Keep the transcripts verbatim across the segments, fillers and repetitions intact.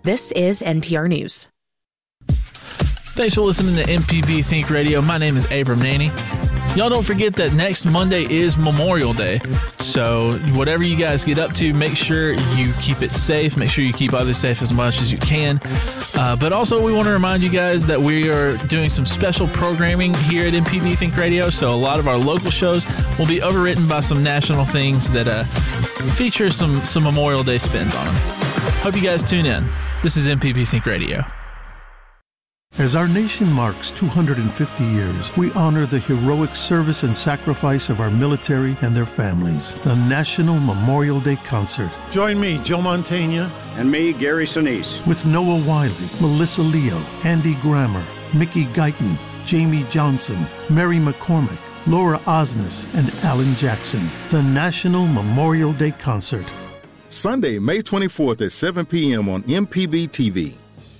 This is N P R News. Thanks for listening to M P B Think Radio. My name is Abram Naney. Y'all don't forget that next Monday is Memorial Day. So whatever you guys get up to, make sure you keep it safe. Make sure you keep others safe as much as you can. Uh, but also, we want to remind you guys that we are doing some special programming here at M P B Think Radio. So a lot of our local shows will be overwritten by some national things that uh, feature some, some Memorial Day spins on them. Hope you guys tune in. This is M P B Think Radio. As our nation marks two hundred fifty years, we honor the heroic service and sacrifice of our military and their families. The National Memorial Day Concert. Join me, Joe Mantegna. And me, Gary Sinise. With Noah Wiley, Melissa Leo, Andy Grammer, Mickey Guyton, Jamie Johnson, Mary McCormick, Laura Osnes, and Alan Jackson. The National Memorial Day Concert. Sunday, May twenty-fourth at seven p.m. on M P B T V.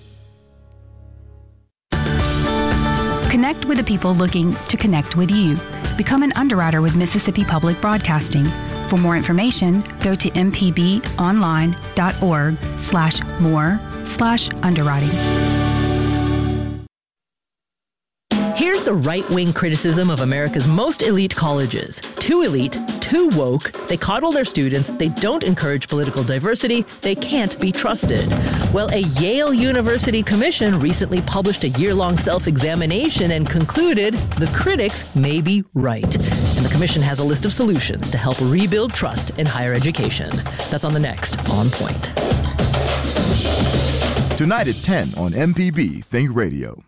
Connect with the people looking to connect with you. Become an underwriter with Mississippi Public Broadcasting. For more information, go to mpbonline.org slash more slash underwriting. Here's the right-wing criticism of America's most elite colleges. Too elite, too woke, they coddle their students, they don't encourage political diversity, they can't be trusted. Well, a Yale University commission recently published a year-long self-examination and concluded the critics may be right. And the commission has a list of solutions to help rebuild trust in higher education. That's on the next On Point. Tonight at ten on M P B Think Radio.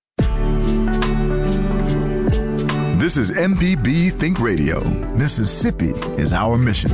This is M P B Think Radio. Mississippi is our mission.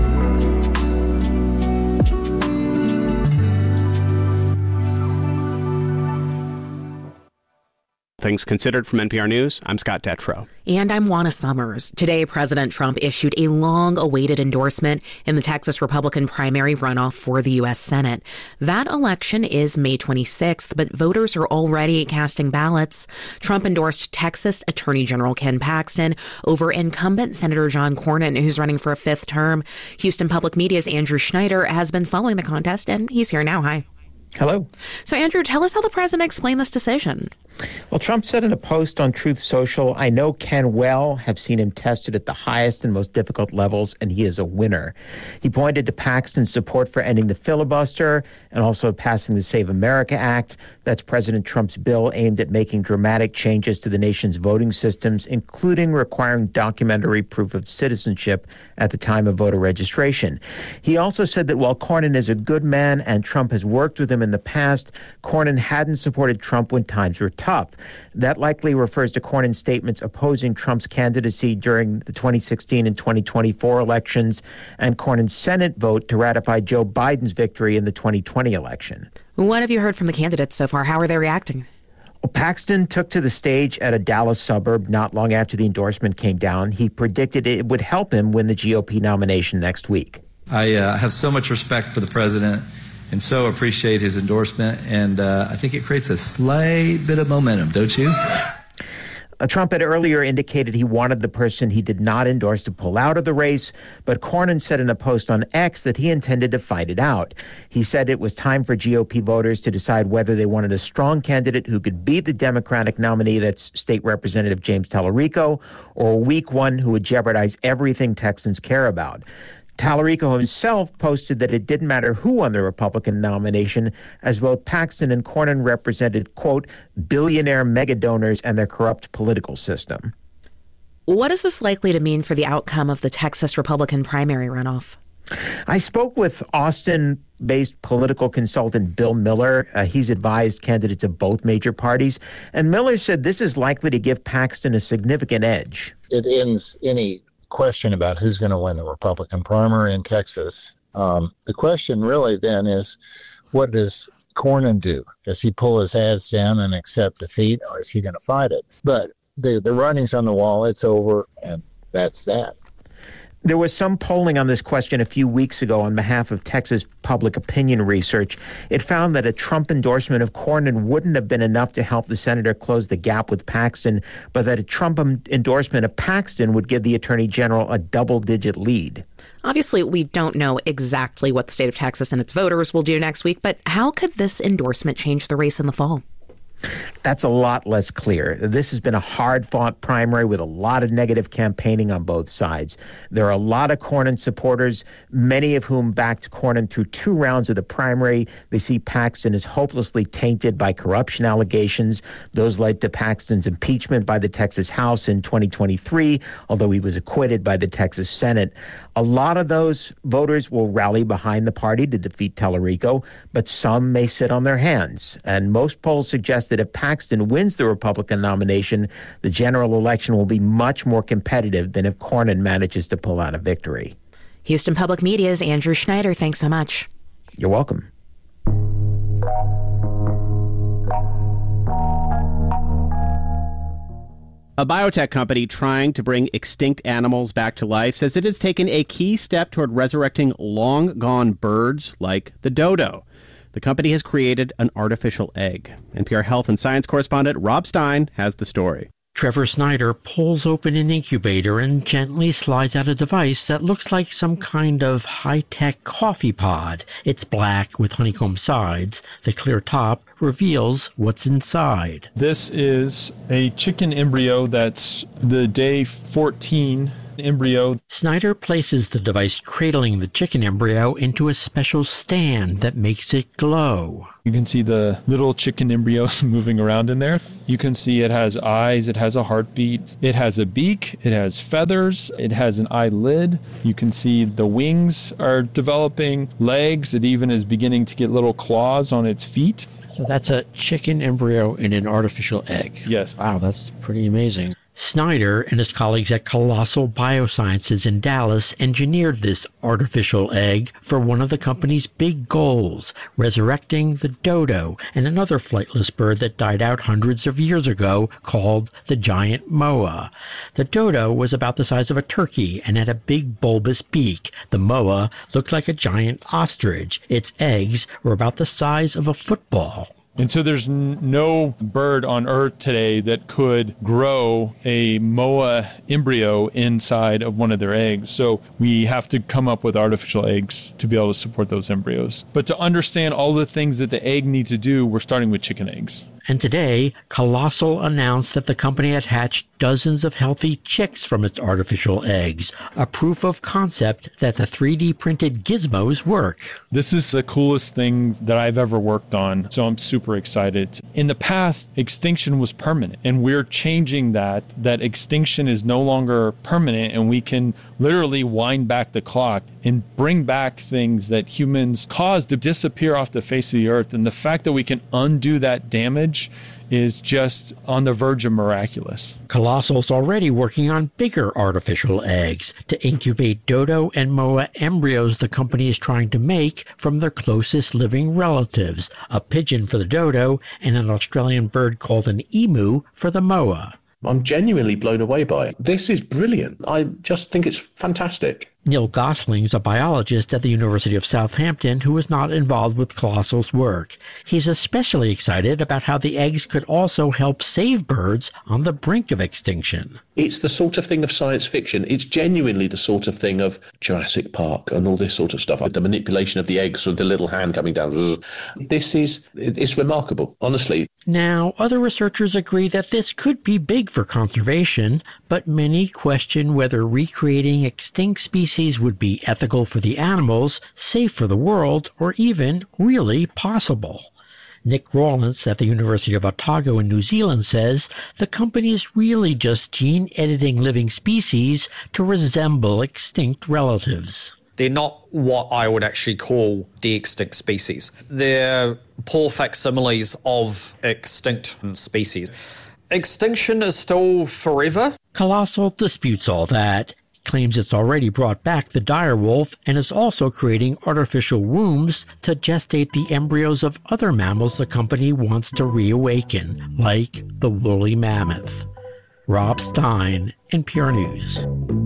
Things Considered from N P R News, I'm Scott Detrow. And I'm Juana Summers. Today, President Trump issued a long-awaited endorsement in the Texas Republican primary runoff for the U S Senate. That election is May twenty-sixth, but voters are already casting ballots. Trump endorsed Texas Attorney General Ken Paxton over incumbent Senator John Cornyn, who's running for a fifth term. Houston Public Media's Andrew Schneider has been following the contest, and he's here now. Hi. Hello. So, Andrew, tell us how the president explained this decision. Well, Trump said in a post on Truth Social, "I know Ken well, have seen him tested at the highest and most difficult levels, and he is a winner." He pointed to Paxton's support for ending the filibuster and also passing the Save America Act. That's President Trump's bill aimed at making dramatic changes to the nation's voting systems, including requiring documentary proof of citizenship at the time of voter registration. He also said that while Cornyn is a good man and Trump has worked with him in the past, Cornyn hadn't supported Trump when times were tough. That likely refers to Cornyn's statements opposing Trump's candidacy during the twenty sixteen and twenty twenty-four elections and Cornyn's Senate vote to ratify Joe Biden's victory in the twenty twenty election. What have you heard from the candidates so far? How are they reacting? Well, Paxton took to the stage at a Dallas suburb not long after the endorsement came down. He predicted it would help him win the G O P nomination next week. I uh, have so much respect for the president and so appreciate his endorsement, and uh, I think it creates a slight bit of momentum, don't you? Uh, Trump had earlier indicated he wanted the person he did not endorse to pull out of the race, but Cornyn said in a post on X that he intended to fight it out. He said it was time for G O P voters to decide whether they wanted a strong candidate who could beat the Democratic nominee, that's State Representative James Tallarico, or a weak one who would jeopardize everything Texans care about. Tallarico himself posted that it didn't matter who won the Republican nomination, as both Paxton and Cornyn represented, quote, billionaire mega donors and their corrupt political system. What is this likely to mean for the outcome of the Texas Republican primary runoff? I spoke with Austin-based political consultant Bill Miller. Uh, he's advised candidates of both major parties. And Miller said this is likely to give Paxton a significant edge. It ends any question about who's going to win the Republican primary in Texas. Um, the question really then is, what does Cornyn do? Does he pull his ads down and accept defeat, or is he going to fight it? But the, the writing's on the wall. It's over, and that's that. There was some polling on this question a few weeks ago on behalf of Texas Public Opinion Research. It found that a Trump endorsement of Cornyn wouldn't have been enough to help the senator close the gap with Paxton, but that a Trump endorsement of Paxton would give the attorney general a double-digit lead. Obviously, we don't know exactly what the state of Texas and its voters will do next week, but how could this endorsement change the race in the fall? That's a lot less clear. This has been a hard-fought primary with a lot of negative campaigning on both sides. There are a lot of Cornyn supporters, many of whom backed Cornyn through two rounds of the primary. They see Paxton as hopelessly tainted by corruption allegations. Those led to Paxton's impeachment by the Texas House in twenty twenty-three, although he was acquitted by the Texas Senate. A lot of those voters will rally behind the party to defeat Tellerico, but some may sit on their hands. And most polls suggest that if Paxton wins the Republican nomination, the general election will be much more competitive than if Cornyn manages to pull out a victory. Houston Public Media's Andrew Schneider, thanks so much. You're welcome. A biotech company trying to bring extinct animals back to life says it has taken a key step toward resurrecting long-gone birds like the dodo. The company has created an artificial egg. N P R Health and Science correspondent Rob Stein has the story. Trevor Snyder pulls open an incubator and gently slides out a device that looks like some kind of high-tech coffee pod. It's black with honeycomb sides. The clear top reveals what's inside. This is a chicken embryo that's the day fourteen embryo. Snyder places the device cradling the chicken embryo into a special stand that makes it glow. You can see the little chicken embryos moving around in there. You can see it has eyes, it has a heartbeat, it has a beak, it has feathers, it has an eyelid. You can see the wings are developing, legs, it even is beginning to get little claws on its feet. So that's a chicken embryo in an artificial egg. Yes. Wow, that's pretty amazing. Snyder and his colleagues at Colossal Biosciences in Dallas engineered this artificial egg for one of the company's big goals, resurrecting the dodo and another flightless bird that died out hundreds of years ago called the giant moa. The dodo was about the size of a turkey and had a big bulbous beak. The moa looked like a giant ostrich. Its eggs were about the size of a football. And so there's n- no bird on Earth today that could grow a moa embryo inside of one of their eggs. So we have to come up with artificial eggs to be able to support those embryos. But to understand all the things that the egg needs to do, we're starting with chicken eggs. And today, Colossal announced that the company had hatched dozens of healthy chicks from its artificial eggs, a proof of concept that the three D printed gizmos work. This is the coolest thing that I've ever worked on, so I'm super excited. In the past, extinction was permanent, and we're changing that, that extinction is no longer permanent, and we can literally wind back the clock and bring back things that humans caused to disappear off the face of the earth. And the fact that we can undo that damage is just on the verge of miraculous. Colossal's already working on bigger artificial eggs to incubate dodo and moa embryos the company is trying to make from their closest living relatives, a pigeon for the dodo and an Australian bird called an emu for the moa. I'm genuinely blown away by it. This is brilliant. I just think it's fantastic. Neil Gosling is a biologist at the University of Southampton who is not involved with Colossal's work. He's especially excited about how the eggs could also help save birds on the brink of extinction. It's the sort of thing of science fiction. It's genuinely the sort of thing of Jurassic Park and all this sort of stuff. The manipulation of the eggs with the little hand coming down. This is, it's remarkable, honestly. Now, other researchers agree that this could be big for conservation, but many question whether recreating extinct species would be ethical for the animals, safe for the world, or even really possible. Nick Rawlins at the University of Otago in New Zealand says the company is really just gene-editing living species to resemble extinct relatives. They're not what I would actually call de-extinct species. They're poor facsimiles of extinct species. Extinction is still forever. Colossal disputes all that, claims it's already brought back the direwolf and is also creating artificial wombs to gestate the embryos of other mammals the company wants to reawaken, like the woolly mammoth. Rob Stein, N P R News.